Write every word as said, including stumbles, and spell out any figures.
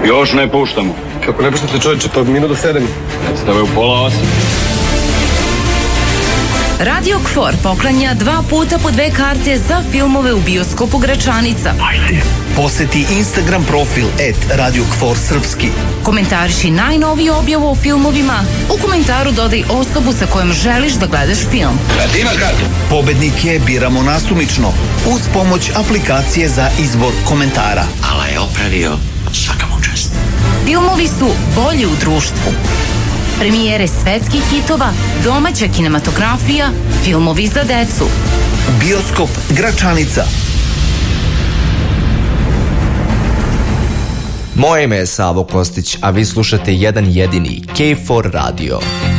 Još ne puštamo. Kako ne puštate, čovječe, pa minut do sedam. Stave u pola osam. Radio Kfor poklanja dva puta po dve karte za filmove u bioskopu Gračanica. Ajde. Poseti Instagram profil et Radio Kfor Srpski. Komentariši najnoviju objavu o filmovima. U komentaru dodaj osobu sa kojom želiš da gledaš film. Kad ima kartu? Pobednike biramo nasumično uz pomoć aplikacije za izbor komentara. Ala je opravio, svaka mu čast. Filmovi su bolji u društvu. Premijere svetskih hitova, domaća kinematografija, filmovi za decu. Bioskop Gračanica. Moje ime je Savo Kostić, a vi slušate jedan jedini K četiri Radio.